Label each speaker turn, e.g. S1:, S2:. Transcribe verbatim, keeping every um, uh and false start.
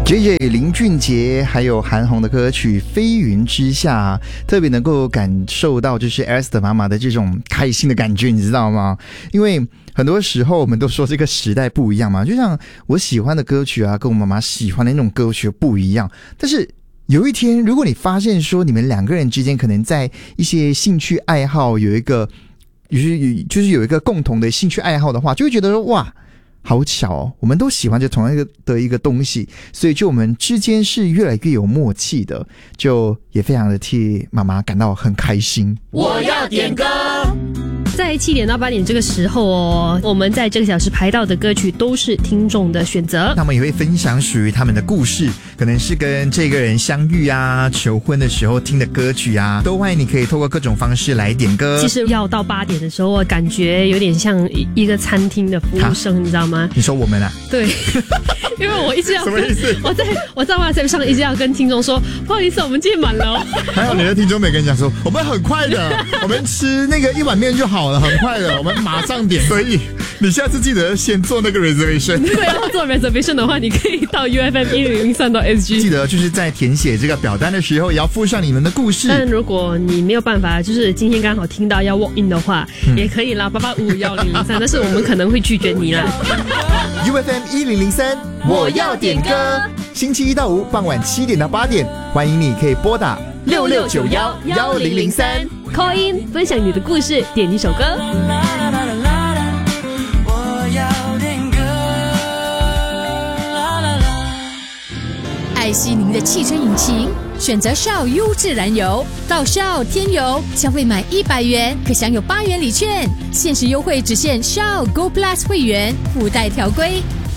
S1: J J 林俊杰还有韩红的歌曲《飞云之下》，特别能够感受到就是 Esther 妈妈的这种开心的感觉，你知道吗？因为很多时候我们都说这个时代不一样嘛，就像我喜欢的歌曲啊，跟我妈妈喜欢的那种歌曲不一样，但是有一天如果你发现说你们两个人之间可能在一些兴趣爱好有一个就是就是有一个共同的兴趣爱好的话，就会觉得说哇好巧哦，我们都喜欢着同样一个的一个东西，所以就我们之间是越来越有默契的，就也非常的替妈妈感到很开心。
S2: 我要点歌。
S3: 在七点到八点这个时候哦，我们在这个小时排到的歌曲都是听众的选择，
S1: 他们也会分享属于他们的故事，可能是跟这个人相遇啊，求婚的时候听的歌曲啊，都欢迎你可以透过各种方式来点歌。
S3: 其实要到八点的时候，我感觉有点像一个餐厅的服务生，你知道吗？
S1: 你说我们啊？
S3: 对，因为我一直要
S1: 什么意思？
S3: 我在我在 WhatsApp 上一直要跟听众说，不好意思，我们今天满了哦。
S1: 还有你的听众没跟你讲说，我们很快的，我们吃那个一碗面就好了，很快的，我们马上点。所以你下次记得先做那个 reservation。
S3: 如果要做 reservation 的话，你可以到 U F M 一零零三 S G。
S1: 记得就是在填写这个表单的时候，也要附上你们的故事。
S3: 但如果你没有办法，就是今天刚好听到要 walk in 的话，嗯、也可以啦，八八五五幺零零三。但是我们可能会拒绝你啦。
S1: U F M 一零零三，我要点歌。星期一到五傍晚七点到八点，欢迎你可以拨打
S2: 六六九幺幺零零三
S3: call in 分享你的故事，点一首歌。
S4: 爱惜您的汽车引擎，选择 Shell 优质燃油。到 Shell 添油，消费满一百元可享有八元礼券，限时优惠只限 Shell Go Plus 会员，附带条规。